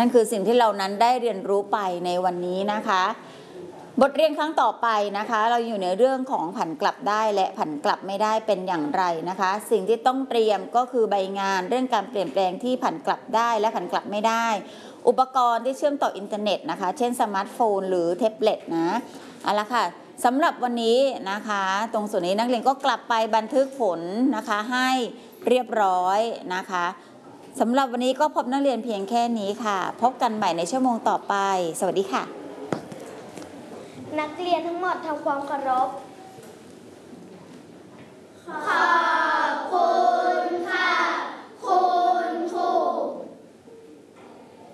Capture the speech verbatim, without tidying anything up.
คือสิ่งที่เรานั้นได้เรียนรู้ไปในวันนี้นะคะบทเรียนครั้งต่อไปนะคะเราอยู่ในเรื่องของผันกลับได้และผันกลับไม่ได้เป็นอย่างไรนะคะสิ่งที่ต้องเตรียมก็คือใบงานเรื่องการเปลี่ยนแปลงที่ผันกลับได้และผันกลับไม่ได้อุปกรณ์ที่เชื่อมต่ออินเทอร์เน็ตนะคะเช่นสมาร์ทโฟนหรือแท็บเล็ตนะเอาละค่ะสำหรับวันนี้นะคะตรงส่วนนี้นักเรียนก็กลับไปบันทึกผลนะคะให้เรียบร้อยนะคะสำหรับวันนี้ก็พบนักเรียนเพียงแค่นี้ค่ะพบกันใหม่ในชั่วโมงต่อไปสวัสดีค่ะนักเรียนทั้งหมดทำความเคารพ